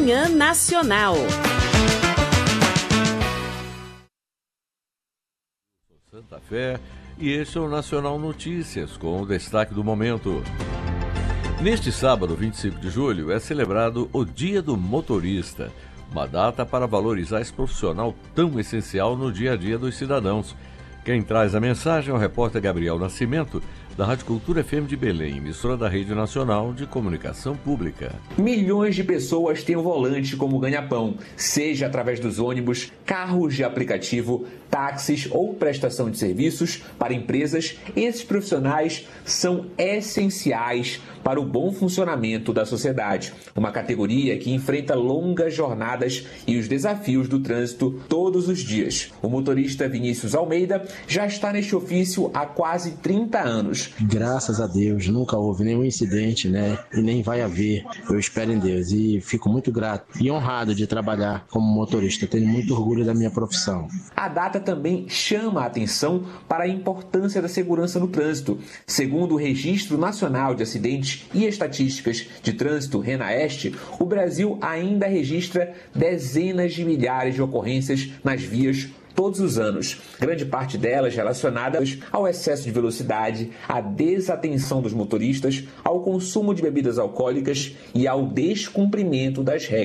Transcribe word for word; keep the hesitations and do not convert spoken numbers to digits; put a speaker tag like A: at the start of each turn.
A: Manhã Nacional.
B: Santa Fé, e este é o Nacional Notícias, com o destaque do momento. Neste sábado, vinte e cinco de julho, é celebrado o Dia do Motorista, uma data para valorizar esse profissional tão essencial no dia a dia dos cidadãos. Quem traz a mensagem é o repórter Gabriel Nascimento, da Rádio Cultura F M de Belém, emissora da Rede Nacional de Comunicação Pública.
C: Milhões de pessoas têm o volante como ganha-pão, seja através dos ônibus, carros de aplicativo, táxis ou prestação de serviços para empresas. Esses profissionais são essenciais para o bom funcionamento da sociedade. Uma categoria que enfrenta longas jornadas e os desafios do trânsito todos os dias. O motorista Vinícius Almeida já está neste ofício há quase trinta anos.
D: Graças a Deus, nunca houve nenhum incidente, né? E nem vai haver. Eu espero em Deus e fico muito grato e honrado de trabalhar como motorista. Tenho muito orgulho da minha profissão.
C: A data também chama a atenção para a importância da segurança no trânsito. Segundo o Registro Nacional de Acidentes e Estatísticas de Trânsito, RENAEST, o Brasil ainda registra dezenas de milhares de ocorrências nas vias todos os anos, grande parte delas relacionadas ao excesso de velocidade, à desatenção dos motoristas, ao consumo de bebidas alcoólicas e ao descumprimento das regras.